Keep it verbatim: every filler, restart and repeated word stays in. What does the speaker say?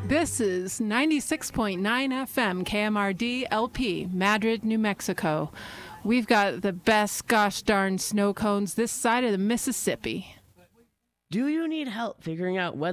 This is ninety-six point nine F M K M R D L P, Madrid, New Mexico. We've got the best gosh darn snow cones this side of the Mississippi. Do you need help figuring out whether